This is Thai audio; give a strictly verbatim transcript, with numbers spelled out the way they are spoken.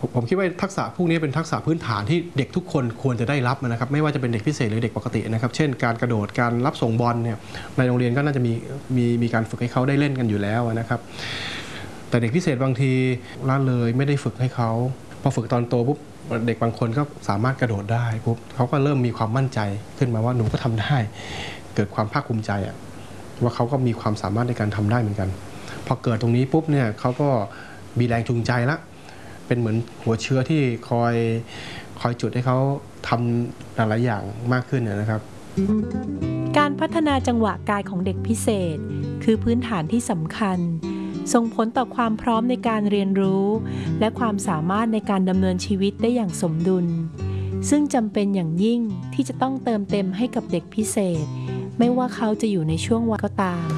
ผมคิดว่าทักษะพวกนี้เป็นทักษะพื้นฐานที่เด็กทุกคนควรจะได้รับนะครับไม่ว่าจะเป็นเด็กพิเศษหรือเด็กปกตินะครับเช่นการกระโดดการรับส่งบอลเนี่ยในโรงเรียนก็น่าจะมีมีมีการฝึกให้เขาได้เล่นกันอยู่แล้วนะครับแต่เด็กพิเศษบางทีละเลยไม่ได้ฝึกให้เขาพอฝึกตอนโตปุ๊บเด็กบางคนก็สามารถกระโดดได้ปุ๊บเขาก็เริ่มมีความมั่นใจขึ้นมาว่าหนูก็ทำได้เกิดความภาคภูมิใจอะว่าเขาก็มีความสามารถในการทำได้เหมือนกันพอเกิดตรงนี้ปุ๊บเนี่ยเขาก็มีแรงจูงใจละเป็นเหมือนหัวเชื้อที่คอยคอยจุดให้เขาทำหลายๆอย่างมากขึ้นนะครับการพัฒนาจังหวะกายของเด็กพิเศษคือพื้นฐานที่สำคัญส่งผลต่อความพร้อมในการเรียนรู้และความสามารถในการดำเนินชีวิตได้อย่างสมดุลซึ่งจำเป็นอย่างยิ่งที่จะต้องเติมเต็มให้กับเด็กพิเศษไม่ว่าเขาจะอยู่ในช่วงวัยก็ตาม